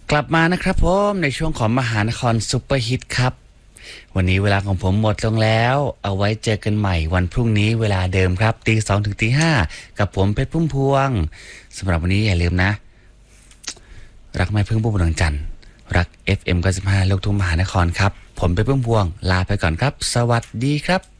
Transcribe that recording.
กลับมานะครับผมในช่วงของมหานครซุปเปอร์ฮิตครับวันนี้เวลาของผมหมดลงแล้วเอาไว้เจอกันใหม่วันพรุ่งนี้เวลาเดิมครับตี 2 ถึงตี 5กับผมเพชรพุ่มพวงสำหรับวันนี้อย่าลืมนะรักไม่พึ่งพุ่มพวงจันทร์รัก FM 95ลูกทุ่งมหานครครับผมเพชรพุ่มพวงลาไปก่อนครับสวัสดีครับ